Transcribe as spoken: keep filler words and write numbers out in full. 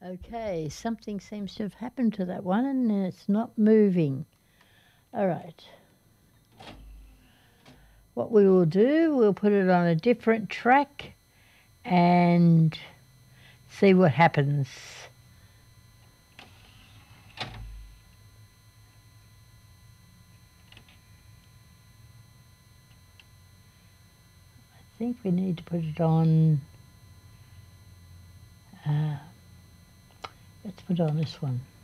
Okay, something seems to have happened to that one and it's not moving. All right. What we will do, we'll put it on a different track and see what happens. I think we need to put it on, uh, let's put it on this one.